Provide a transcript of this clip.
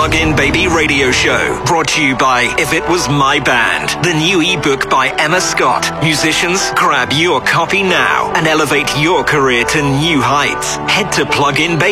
Plug-in Baby radio show, brought to you by If It Was My Band, the new ebook by Emma Scott. Musicians, grab your copy now and elevate your career to new heights. Head to Plug-in Baby.